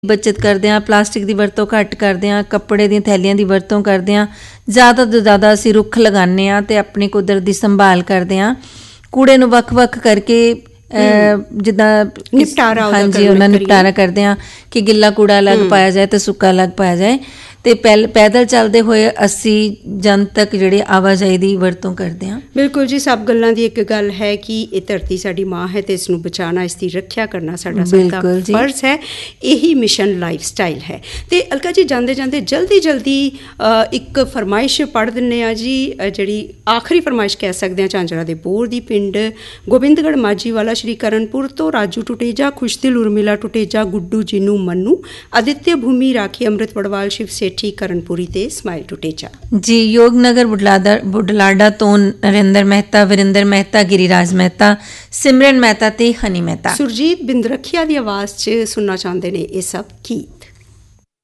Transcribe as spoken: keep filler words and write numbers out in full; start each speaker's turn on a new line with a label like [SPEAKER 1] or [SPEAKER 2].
[SPEAKER 1] ਬੱਚਤ ਕਰਦੇ ਹਾਂ, ਪਲਾਸਟਿਕ ਦੀ ਵਰਤੋਂ ਘੱਟ ਕਰਦੇ ਹਾਂ, ਕੱਪੜੇ ਦੀਆਂ ਥੈਲੀਆਂ ਦੀ ਵਰਤੋਂ ਕਰਦੇ ਹਾਂ, ਜ਼ਿਆਦਾ ਤੋਂ ਜ਼ਿਆਦਾ ਅਸੀਂ ਰੁੱਖ ਲਗਾਉਂਦੇ ਹਾਂ ਅਤੇ ਆਪਣੀ ਕੁਦਰਤ ਦੀ ਸੰਭਾਲ ਕਰਦੇ ਹਾਂ। ਕੂੜੇ ਨੂੰ ਵੱਖ-ਵੱਖ ਕਰਕੇ ਜਿੱਦਾਂ
[SPEAKER 2] ਨਿਪਟਾਰਾ
[SPEAKER 1] ਹਾਂਜੀ ਉਹਨਾਂ ਨਿਪਟਾਰਾ ਕਰਦੇ ਹਾਂ ਕਿ ਗਿੱਲਾ ਕੂੜਾ ਅਲੱਗ ਪਾਇਆ ਜਾਏ ਅਤੇ ਸੁੱਕਾ ਅਲੱਗ ਪਾਇਆ ਜਾਏ। ਅਤੇ ਪਹਿਲ ਪੈਦਲ ਚੱਲਦੇ ਹੋਏ ਅਸੀਂ ਜਨਤਕ ਜਿਹੜੇ ਆਵਾਜਾਈ ਦੀ ਵਰਤੋਂ ਕਰਦੇ ਹਾਂ।
[SPEAKER 2] ਬਿਲਕੁਲ ਜੀ, ਸਭ ਗੱਲਾਂ ਦੀ ਇੱਕ ਗੱਲ ਹੈ ਕਿ ਇਹ ਧਰਤੀ ਸਾਡੀ ਮਾਂ ਹੈ ਅਤੇ ਇਸ ਨੂੰ ਬਚਾਉਣਾ, ਇਸ ਦੀ ਰੱਖਿਆ ਕਰਨਾ ਸਾਡਾ ਸਭ ਦਾ ਫਰਜ਼ ਹੈ। ਇਹੀ ਮਿਸ਼ਨ ਲਾਈਫ ਸਟਾਈਲ ਹੈ। ਅਤੇ ਅਲਕਾ ਜੀ, ਜਾਂਦੇ ਜਾਂਦੇ ਜਲਦੀ ਜਲਦੀ ਇੱਕ ਫਰਮਾਇਸ਼ ਪੜ੍ਹ ਦਿੰਦੇ ਹਾਂ ਜੀ, ਜਿਹੜੀ ਆਖਰੀ ਫਰਮਾਇਸ਼ ਕਹਿ ਸਕਦੇ ਹਾਂ ਝਾਂਜਰਾਂ ਦੇ ਬੋਰ ਦੀ, ਪਿੰਡ ਗੋਬਿੰਦਗੜ੍ਹ ਮਾਝੀ ਵਾਲਾ ਸ਼੍ਰੀ ਕਰਨਪੁਰ ਤੋਂ ਰਾਜੂ ਟੁਟੇਜਾ, ਖੁਸ਼ਦਿਲ ਉਰਮਿਲਾ ਟੁਟੇਜਾ, ਗੁੱਡੂ ਜੀਨੂ ਮੰਨੂ, ਆਦਿਤਿਆ ਭੂਮੀ, ਰਾਖੀ ਅੰਮ੍ਰਿਤ ਵੜਵਾਲ, ਸ਼ਿਵ ਸੇਠੀ ਕਰਨਪੁਰੀ ਤੇ ਸਮਾਈਲ ਟੁਟੇਜਾ
[SPEAKER 1] ਜੀ। ਯੋਗਨਗਰ ਬੁਢਲਾਡਾ ਬੁਢਲਾਡਾ ਤੋਂ ਨਰਿੰਦਰ ਮਹਿਤਾ, ਵਰਿੰਦਰ ਮਹਿਤਾ, ਗਿਰੀਰਾਜ ਮਹਿਤਾ, ਸਿਮਰਨ ਮਹਿਤਾ ਤੇ ਹਨੀ ਮਹਿਤਾ।
[SPEAKER 2] ਸੁਰਜੀਤ ਬਿੰਦਰਖੀਆ ਦੀ ਆਵਾਜ਼ 'ਚ ਸੁਣਨਾ ਚਾਹੁੰਦੇ ਨੇ ਇਹ ਸਭ ਗੀਤ।